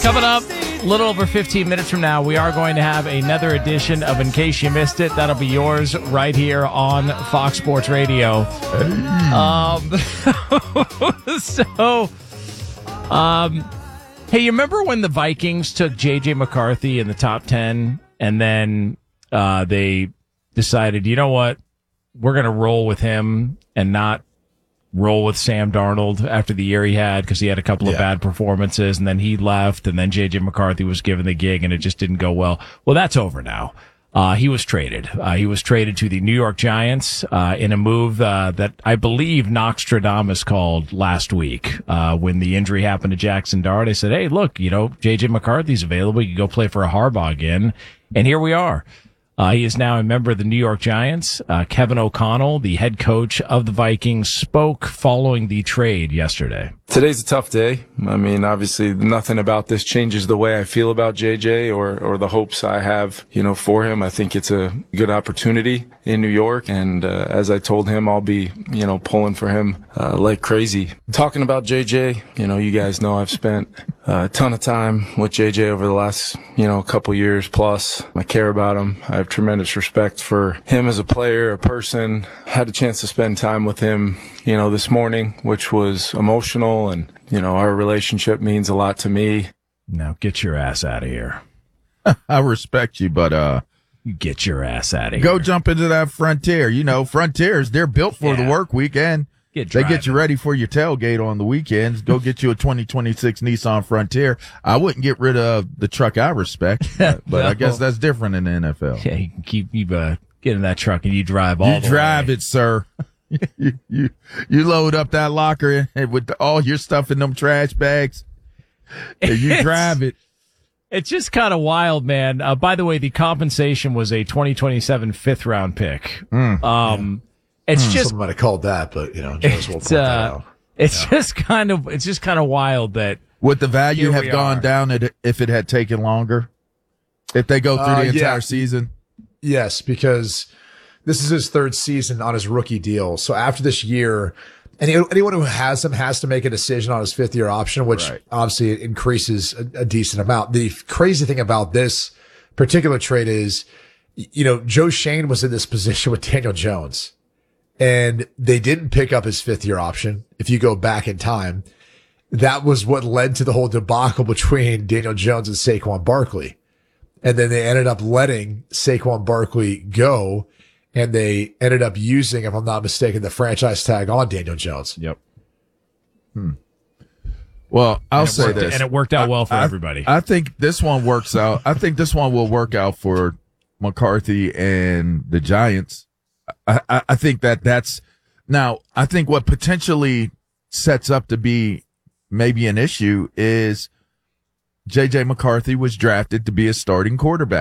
Coming up, a little over 15 minutes from now, we are going to have another edition of In Case You Missed It. That'll be yours right here on Fox Sports Radio. Hey, you remember when the Vikings took J.J. McCarthy in the top 10, and then they decided, you know what, we're going to roll with him and not roll with Sam Darnold after the year he had, because he had a couple of bad performances, and then he left, and then J.J. McCarthy was given the gig, and it just didn't go well. Well, that's over now. He was traded. He was traded to the New York Giants in a move that I believe Nostradamus called last week when the injury happened to Jackson Dart. I said, hey, look, you know, J.J. McCarthy's available. You can go play for a Harbaugh again. And here we are. He is now a member of the New York Giants. Kevin O'Connell, the head coach of the Vikings, spoke following the trade yesterday. Today's a tough day. I mean, obviously nothing about this changes the way I feel about JJ or the hopes I have, for him. I think it's a good opportunity in New York. And, as I told him, I'll be, pulling for him, like crazy. Talking about JJ, you guys know I've spent a ton of time with JJ over the last, couple years plus. I care about him. I have tremendous respect for him as a player, a person. Had a chance to spend time with him, this morning, which was emotional. And, our relationship means a lot to me. Now get your ass out of here. I respect you, but get your ass out of here. Go jump into that Frontier. Frontiers, they're built for the work weekend. They get you ready for your tailgate on the weekends. Go get you a 2026 Nissan Frontier. I wouldn't get rid of the truck I respect, but no. I guess that's different in the NFL. Yeah, you can keep get in that truck and you drive all the way. You drive it, sir. you load up that locker with all your stuff in them trash bags, and you drive it. It's just kind of wild, man. By the way, the compensation was a 2027 fifth-round pick. It's just someone might have called that, but Joe's will point that out. It's just kind of wild that would the value have gone down if it had taken longer? If they go through the entire season? Yes, because this is his third season on his rookie deal. So after this year, anyone who has him has to make a decision on his fifth-year option, which obviously increases a decent amount. The crazy thing about this particular trade is, Joe Shane was in this position with Daniel Jones, and they didn't pick up his fifth-year option. If you go back in time, that was what led to the whole debacle between Daniel Jones and Saquon Barkley. And then they ended up letting Saquon Barkley go, and they ended up using, if I'm not mistaken, the franchise tag on Daniel Jones. Yep. Well, I'll say this. And it worked out well for everybody. I think this one works out. I think this one will work out for McCarthy and the Giants. I think that's now, I think what potentially sets up to be maybe an issue is J.J. McCarthy was drafted to be a starting quarterback.